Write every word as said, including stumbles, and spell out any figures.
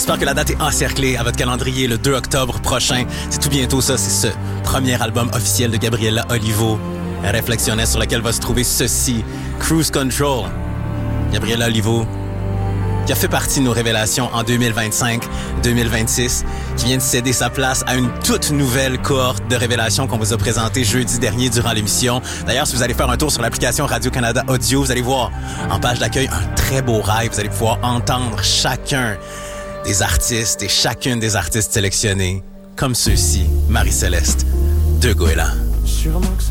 J'espère que la date est encerclée à votre calendrier le deux octobre prochain. C'est tout bientôt ça, c'est ce premier album officiel de Gabriela Olivo. Réflexionnait sur lequel va se trouver ceci, Cruise Control. Gabriela Olivo, qui a fait partie de nos révélations en deux mille vingt-cinq deux mille vingt-six, qui vient de céder sa place à une toute nouvelle cohorte de révélations qu'on vous a présentée jeudi dernier durant l'émission. D'ailleurs, si vous allez faire un tour sur l'application Radio-Canada Audio, vous allez voir en page d'accueil un très beau rêve. Vous allez pouvoir entendre chacun des artistes et chacune des artistes sélectionnés, comme ceux-ci, Marie-Céleste de Goéland. Sûrement que ça